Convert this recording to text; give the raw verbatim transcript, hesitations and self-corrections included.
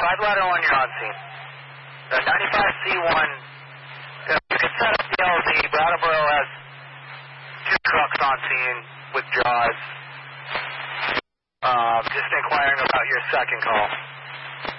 five lateral on your on scene. The ninety-five C one, you can set up the L Z. Brattleboro has two trucks on scene with Jaws. Um, just inquiring about your second call.